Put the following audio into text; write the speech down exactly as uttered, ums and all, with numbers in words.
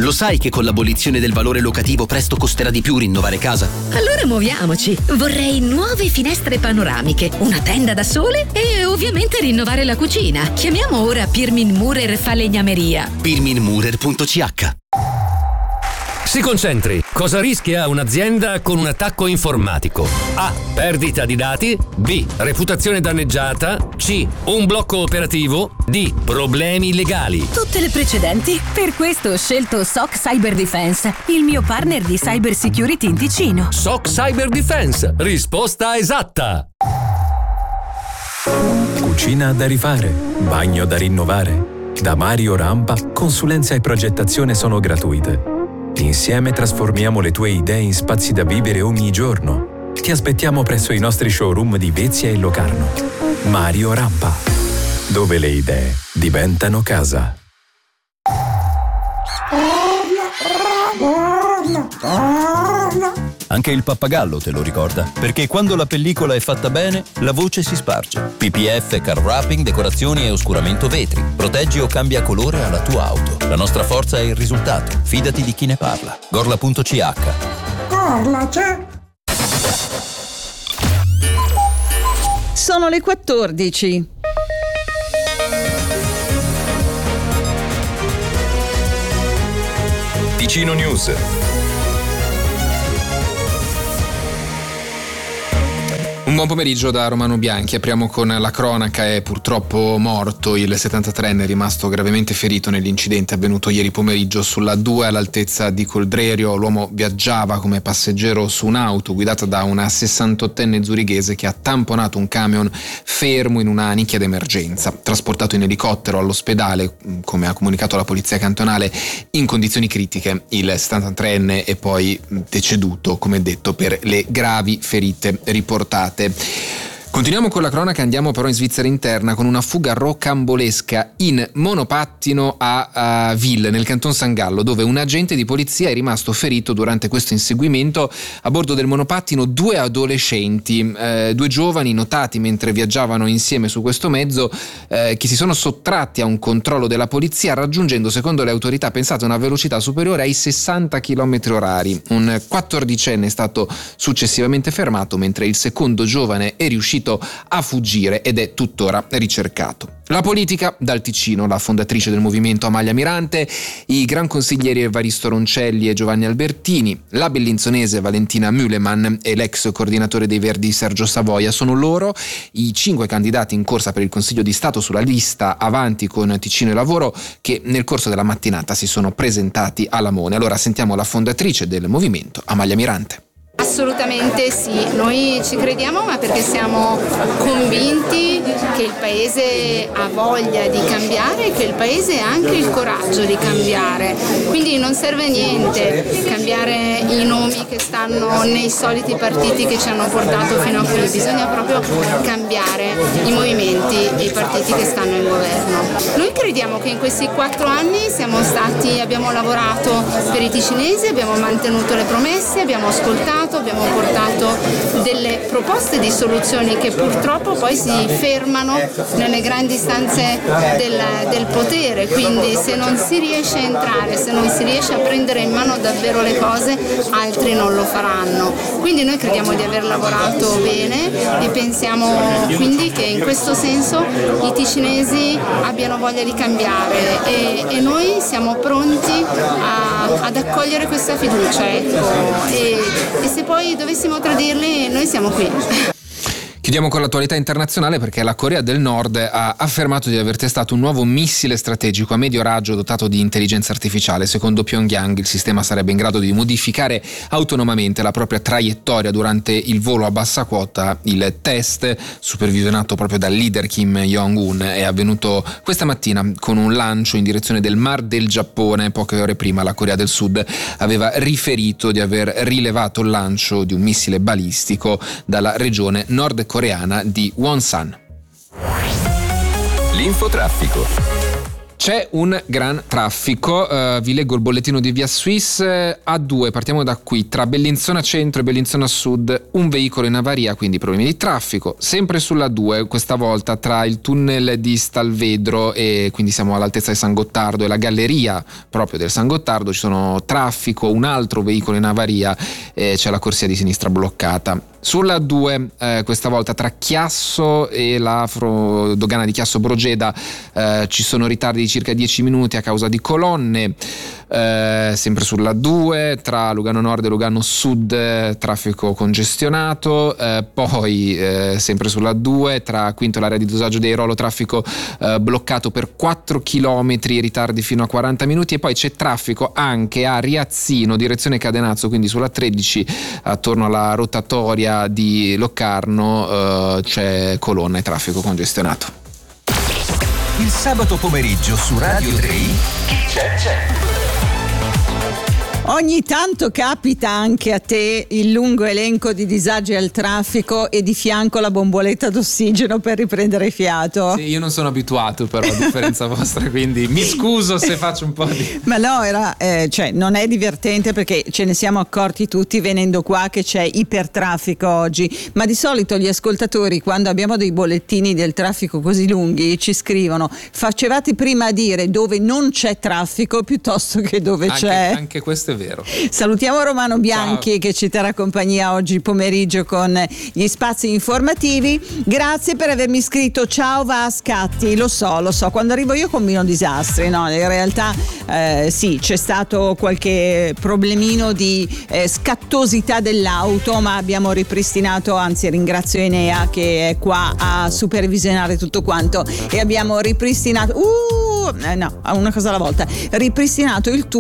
Lo sai che con l'abolizione del valore locativo presto costerà di più rinnovare casa? Allora muoviamoci. Vorrei nuove finestre panoramiche, una tenda da sole e ovviamente rinnovare la cucina. Chiamiamo ora Pirmin Murer Falegnameria. pirmin murer punto c h. Si concentri. Cosa rischia un'azienda con un attacco informatico? A. Perdita di dati. B. Reputazione danneggiata. C. Un blocco operativo. D. Problemi legali. Tutte le precedenti. Per questo ho scelto S O C Cyber Defense, il mio partner di cyber security in Ticino. S O C Cyber Defense. Risposta esatta. Cucina da rifare, bagno da rinnovare. Da Mario Rampa, consulenza e progettazione sono gratuite. Insieme trasformiamo le tue idee in spazi da vivere ogni giorno. Ti aspettiamo presso i nostri showroom di Vezia e Locarno. Mario Rampa, dove le idee diventano casa. Anche il pappagallo te lo ricorda, perché quando la pellicola è fatta bene, la voce si sparge. P P F, car wrapping, decorazioni e oscuramento vetri. Proteggi o cambia colore alla tua auto. La nostra forza è il risultato. Fidati di chi ne parla. Gorla punto c h. Gorla c'è. Sono le quattordici. Ticino News. Un buon pomeriggio da Romano Bianchi. Apriamo con la cronaca. È purtroppo morto il settantatreenne rimasto gravemente ferito nell'incidente avvenuto ieri pomeriggio sulla due all'altezza di Coldrerio. L'uomo viaggiava come passeggero su un'auto guidata da una sessantottenne zurighese che ha tamponato un camion fermo in una nicchia d'emergenza. Trasportato in elicottero all'ospedale, come ha comunicato la polizia cantonale, in condizioni critiche. Il settantatreenne è poi deceduto, come detto, per le gravi ferite riportate. Continuiamo con la cronaca, andiamo però in Svizzera interna con una fuga rocambolesca in monopattino a, a Ville, nel canton San Gallo, dove un agente di polizia è rimasto ferito durante questo inseguimento. A bordo del monopattino due adolescenti, eh, due giovani notati mentre viaggiavano insieme su questo mezzo, eh, che si sono sottratti a un controllo della polizia, raggiungendo, secondo le autorità, pensate, una velocità superiore ai sessanta chilometri orari. Un quattordicenne è stato successivamente fermato, mentre il secondo giovane è riuscito a fuggire ed è tuttora ricercato. La politica dal Ticino, la fondatrice del movimento Amalia Mirante, i gran consiglieri Evaristo Roncelli e Giovanni Albertini, la bellinzonese Valentina Müleman e l'ex coordinatore dei Verdi Sergio Savoia. Sono loro i cinque candidati in corsa per il Consiglio di Stato sulla lista Avanti con Ticino e Lavoro, che nel corso della mattinata si sono presentati a Lamone. Allora sentiamo la fondatrice del movimento, Amalia Mirante. Assolutamente sì, noi ci crediamo, ma perché siamo convinti che il Paese ha voglia di cambiare e che il Paese ha anche il coraggio di cambiare. Quindi non serve niente cambiare i nomi che stanno nei soliti partiti che ci hanno portato fino a qui, bisogna proprio cambiare i movimenti e i partiti che stanno in governo. Noi crediamo che in questi quattro anni siamo stati, abbiamo lavorato per i ticinesi, abbiamo mantenuto le promesse, abbiamo ascoltato, abbiamo portato delle proposte di soluzioni che purtroppo poi si fermano nelle grandi stanze del, del potere, quindi se non si riesce a entrare, se non si riesce a prendere in mano davvero le cose, altri non lo faranno. Quindi noi crediamo di aver lavorato bene e pensiamo quindi che in questo senso i ticinesi abbiano voglia di cambiare e, e noi siamo pronti a, ad accogliere questa fiducia, ecco. e, e se poi dovessimo tradirli, noi siamo qui. Chiudiamo con l'attualità internazionale perché la Corea del Nord ha affermato di aver testato un nuovo missile strategico a medio raggio dotato di intelligenza artificiale. Secondo Pyongyang il sistema sarebbe in grado di modificare autonomamente la propria traiettoria durante il volo a bassa quota. Il test, supervisionato proprio dal leader Kim Jong-un, è avvenuto questa mattina con un lancio in direzione del Mar del Giappone. Poche ore prima la Corea del Sud aveva riferito di aver rilevato il lancio di un missile balistico dalla regione nord coreana di Wonsan. L'infotraffico. C'è un gran traffico, uh, vi leggo il bollettino di Via Swiss. A due, partiamo da qui, tra Bellinzona Centro e Bellinzona Sud un veicolo in avaria, quindi problemi di traffico. Sempre sulla due, questa volta tra il tunnel di Stalvedro e quindi siamo all'altezza di San Gottardo e la galleria proprio del San Gottardo, ci sono traffico, un altro veicolo in avaria e c'è la corsia di sinistra bloccata. Sulla due, eh, questa volta tra Chiasso e la Fro- dogana di Chiasso Brogeda eh, ci sono ritardi di circa dieci minuti a causa di colonne. Eh, sempre sulla due, tra Lugano Nord e Lugano Sud eh, traffico congestionato. Eh, poi eh, sempre sulla due, tra Quinto e l'area di dosaggio dei Rolo, traffico eh, bloccato per quattro chilometri, ritardi fino a quaranta minuti. E poi c'è traffico anche a Riazzino direzione Cadenazzo, quindi sulla tredici attorno alla rotatoria di Locarno eh, c'è colonna e traffico congestionato. Il sabato pomeriggio su Radio tre chi c'è c'è. Ogni tanto capita anche a te il lungo elenco di disagi al traffico e di fianco la bomboletta d'ossigeno per riprendere fiato? Sì, io non sono abituato però a differenza vostra, quindi mi scuso se faccio un po' di... Ma no, era, eh, cioè, non è divertente perché ce ne siamo accorti tutti venendo qua che c'è ipertraffico oggi, ma di solito gli ascoltatori quando abbiamo dei bollettini del traffico così lunghi ci scrivono: facevate prima a dire dove non c'è traffico piuttosto che dove anche, c'è. Anche questo è vero. Salutiamo Romano Bianchi. Ciao. Che ci terrà compagnia oggi pomeriggio con gli spazi informativi. Grazie per avermi scritto: ciao, va a scatti. Lo so, lo so, quando arrivo io combino disastri, no? In realtà eh, sì, c'è stato qualche problemino di eh, scattosità dell'auto, ma abbiamo ripristinato, anzi ringrazio Enea che è qua a supervisionare tutto quanto, e abbiamo ripristinato uh, eh, no, una cosa alla volta ripristinato il tuo